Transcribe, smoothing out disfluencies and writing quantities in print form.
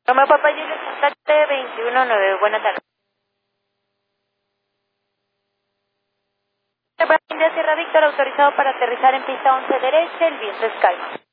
Toma Papá Julio, contacte 219, buenas tardes. Brandon de Sierra Víctor, autorizado para aterrizar en pista 11 derecha, el viento es calmo.